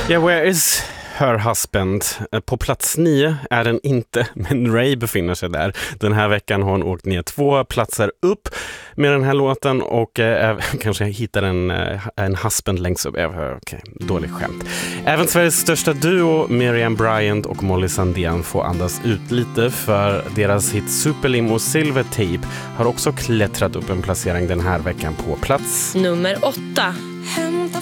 Yeah, where is her husband? På plats 9 är den inte, men Ray befinner sig där. Den här veckan har hon åkt ner 2 platser upp med den här låten och kanske hittar en husband längst upp. Okej, dåligt skämt. Även Sveriges största duo, Miriam Bryant och Molly Sandén, får andas ut lite, för deras hit Superlimo Silver Tape har också klättrat upp en placering den här veckan på plats nummer 8.